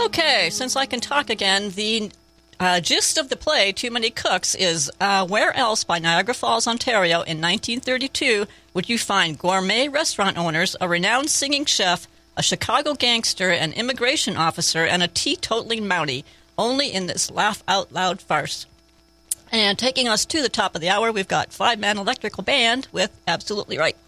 Okay, since I can talk again, the gist of the play, Too Many Cooks, is where else by Niagara Falls, Ontario in 1932 would you find gourmet restaurant owners, a renowned singing chef, a Chicago gangster, an immigration officer, and a teetotaling Mountie, only in this laugh-out-loud farce. And taking us to the top of the hour, we've got Five Man Electrical Band with Absolutely Right.